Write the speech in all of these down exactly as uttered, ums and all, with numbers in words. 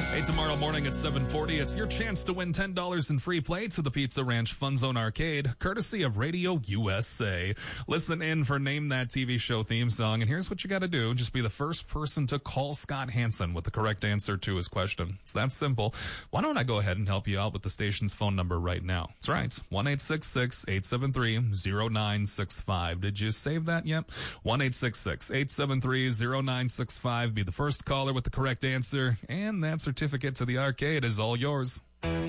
Hey, tomorrow morning at seven forty, it's your chance to win ten dollars in free play to the Pizza Ranch Fun Zone Arcade, courtesy of Radio U S A. Listen in for Name That T V Show theme song, and here's what you gotta do. Just be the first person to call Scott Hansen with the correct answer to his question. It's that simple. Why don't I go ahead and help you out with the station's phone number right now? That's right, one eight six six, eight seven three, zero nine six five. Did you save that yet? one eight six six, eight seven three, zero nine six five. Be the first caller with the correct answer, and that certificate to the arcade is all yours.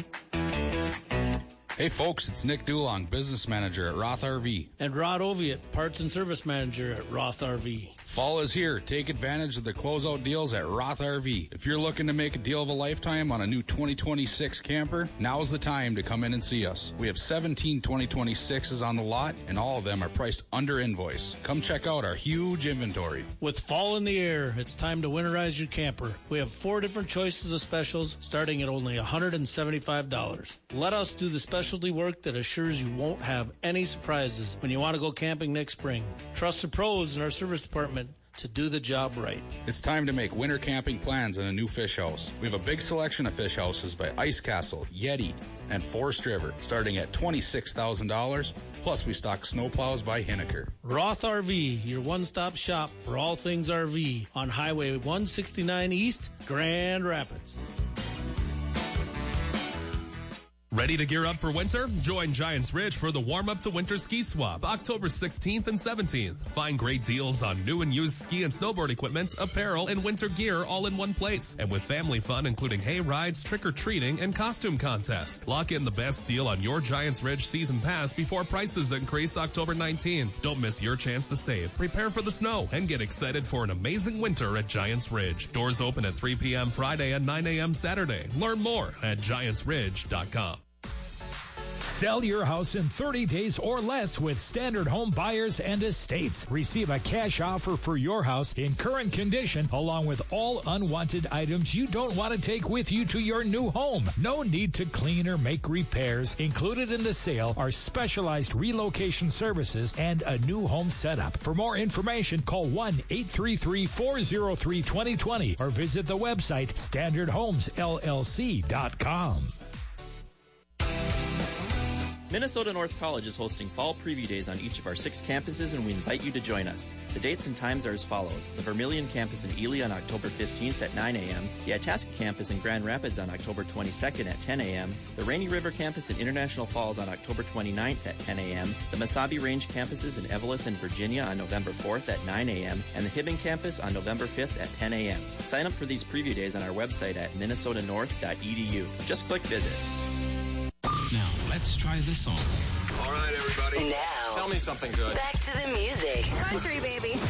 Hey folks, it's Nick Dulong, business manager at Roth R V. And Rod Oviatt, parts and service manager at Roth R V. Fall is here. Take advantage of the closeout deals at Roth R V. If you're looking to make a deal of a lifetime on a new twenty twenty-six camper, now's the time to come in and see us. We have seventeen twenty twenty-sixes on the lot, and all of them are priced under invoice. Come check out our huge inventory. With fall in the air, it's time to winterize your camper. We have four different choices of specials, starting at only one hundred seventy-five dollars. Let us do the specialty work that assures you won't have any surprises when you want to go camping next spring. Trust the pros in our service department to do the job right. It's time to make winter camping plans in a new fish house. We have a big selection of fish houses by Ice Castle, Yeti, and Forest River, starting at twenty-six thousand dollars. Plus, we stock snowplows by Hinneker. Roth R V, your one-stop shop for all things R V on Highway one sixty-nine East, Grand Rapids. Ready to gear up for winter? Join Giants Ridge for the warm-up to winter ski swap, October sixteenth and seventeenth. Find great deals on new and used ski and snowboard equipment, apparel, and winter gear all in one place. And with family fun, including hay rides, trick-or-treating, and costume contests. Lock in the best deal on your Giants Ridge season pass before prices increase October nineteenth. Don't miss your chance to save. Prepare for the snow and get excited for an amazing winter at Giants Ridge. Doors open at three p.m. Friday and nine a.m. Saturday. Learn more at giants ridge dot com. Sell your house in thirty days or less with Standard Home Buyers and Estates. Receive a cash offer for your house in current condition, along with all unwanted items you don't want to take with you to your new home. No need to clean or make repairs. Included in the sale are specialized relocation services and a new home setup. For more information, call one eight three three, four zero three, two zero two zero or visit the website standard homes l l c dot com. Minnesota North College is hosting fall preview days on each of our six campuses, and we invite you to join us. The dates and times are as follows. The Vermilion campus in Ely on October fifteenth at nine a.m., the Itasca campus in Grand Rapids on October twenty-second at ten a.m., the Rainy River campus in International Falls on October twenty-ninth at ten a.m., the Mesabi Range campuses in Eveleth and Virginia on November fourth at nine a.m., and the Hibbing campus on November fifth at ten a.m. Sign up for these preview days on our website at minnesota north dot e d u. Just click visit. Now, let's try this song. All right, everybody. Now, tell me something good. Back to the music. Country, baby.